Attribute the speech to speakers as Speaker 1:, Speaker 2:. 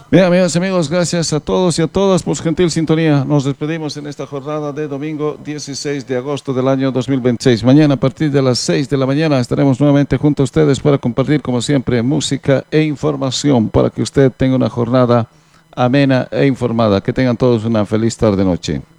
Speaker 1: Bien, amigas y amigos, gracias a todos y a todas por su gentil sintonía. Nos despedimos en esta jornada de domingo 16 de agosto del año 2026. Mañana a partir de las 6 de la mañana estaremos nuevamente junto a ustedes para compartir, como siempre, música e información para que usted tenga una jornada amena e informada. Que tengan todos una feliz tarde-noche.